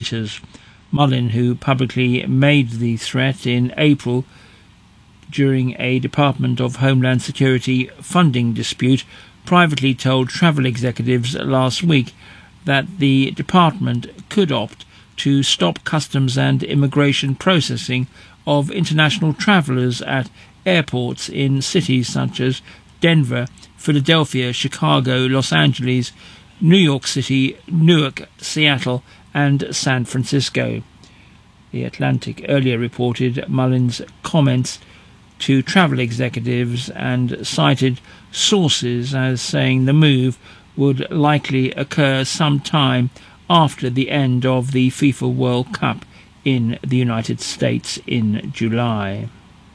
traitors. Mullin, who publicly made the threat in April during a Department of Homeland Security funding dispute, privately told travel executives last week that the department could opt to stop customs and immigration processing of international travellers at airports in cities such as Denver, Philadelphia, Chicago, Los Angeles, New York City, Newark, Seattle and San Francisco. The Atlantic earlier reported Mullin's comments to travel executives and cited sources as saying the move would likely occur sometime after the end of the FIFA World Cup in the United States in July.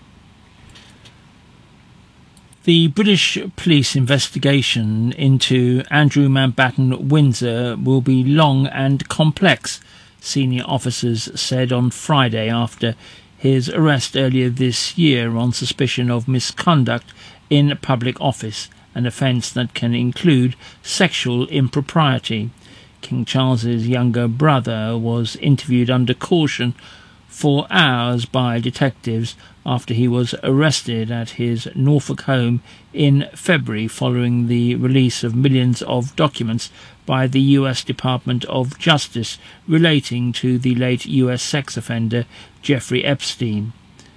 The British police investigation into Andrew Mountbatten Windsor will be long and complex, senior officers said on Friday after his arrest earlier this year on suspicion of misconduct in public office, an offence that can include sexual impropriety. King Charles's younger brother was interviewed under caution for hours by detectives after he was arrested at his Norfolk home in February following the release of millions of documents by the US Department of Justice relating to the late US sex offender Jeffrey Epstein.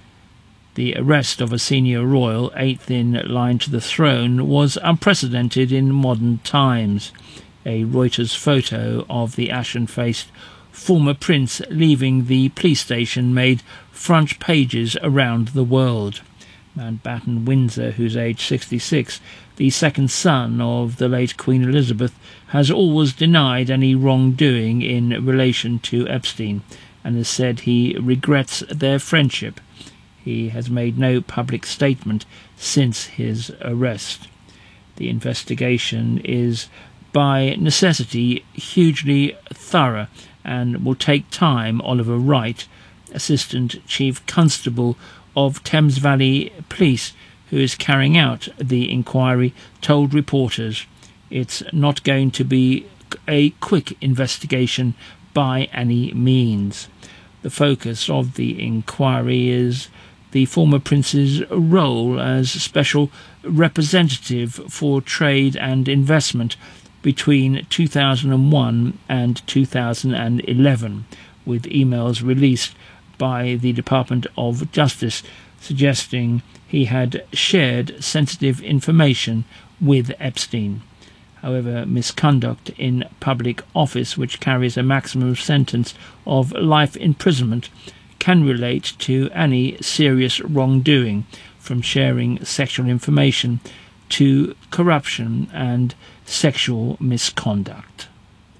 The arrest of a senior royal, eighth in line to the throne, was unprecedented in modern times. A Reuters photo of the ashen-faced former prince leaving the police station made front pages around the world. Mountbatten Windsor, who's aged 66, the second son of the late Queen Elizabeth, has always denied any wrongdoing in relation to Epstein and has said he regrets their friendship. He has made no public statement since his arrest. The investigation is by necessity hugely thorough and will take time, Oliver Wright, Assistant Chief Constable of Thames Valley Police, who is carrying out the inquiry, told reporters. It's not going to be a quick investigation by any means. The focus of the inquiry is the former prince's role as special representative for trade and investment between 2001 and 2011, with emails released by the Department of Justice suggesting he had shared sensitive information with Epstein. However, misconduct in public office, which carries a maximum sentence of life imprisonment, can relate to any serious wrongdoing, from sharing sexual information to corruption and sexual misconduct.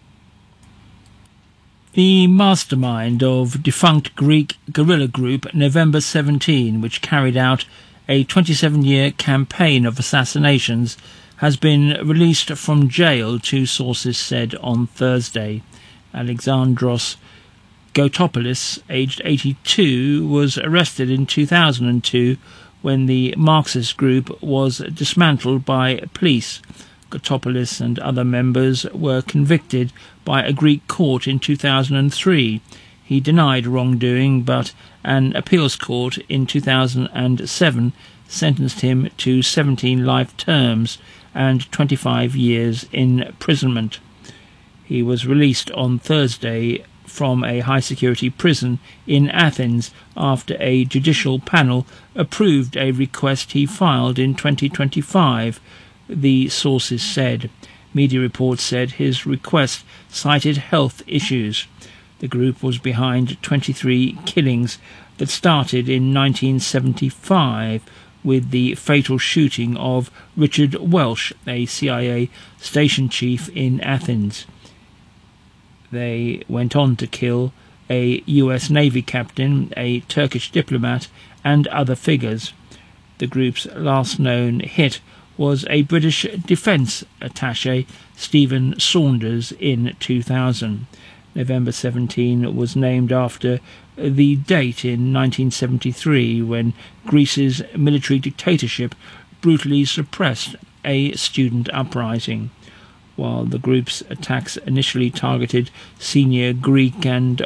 The mastermind of defunct Greek guerrilla group November 17, which carried out a 27-year campaign of assassinations, has been released from jail, two sources said on Thursday. Alexandros Gotopoulos, aged 82, was arrested in 2002 when the Marxist group was dismantled by police. Gotopoulos and other members were convicted by a Greek court in 2003. He denied wrongdoing, but an appeals court in 2007 sentenced him to 17 life terms and 25 years imprisonment. He was released on Thursday from a high-security prison in Athens after a judicial panel approved a request he filed in 2025, the sources said. Media reports said his request cited health issues. The group was behind 23 killings that started in 1975 with the fatal shooting of Richard Welsh, a CIA station chief in Athens. They went on to kill a US Navy captain, a Turkish diplomat, and other figures. The group's last known hit was a British defence attaché, Stephen Saunders, in 2000. November 17 was named after the date in 1973 when Greece's military dictatorship brutally suppressed a student uprising. While the group's attacks initially targeted senior Greek and